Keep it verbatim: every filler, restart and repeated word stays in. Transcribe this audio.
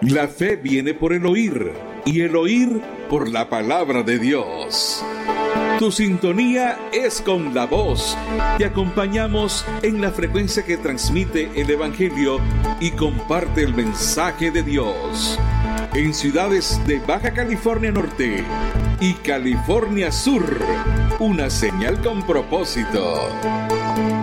La fe viene por el oír, y el oír por la palabra de Dios. Tu sintonía es con la voz. Te acompañamos en la frecuencia que transmite el Evangelio y comparte el mensaje de Dios. En ciudades de Baja California Norte y California Sur, una señal con propósito.